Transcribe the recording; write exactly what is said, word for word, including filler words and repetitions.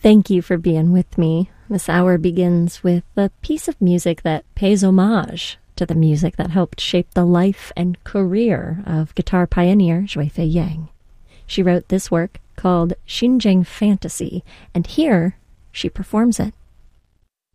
Thank you for being with me. This hour begins with a piece of music that pays homage to the music that helped shape the life and career of guitar pioneer Zhui Fei Yang. She wrote this work called Xinjiang Fantasy, and here she performs it.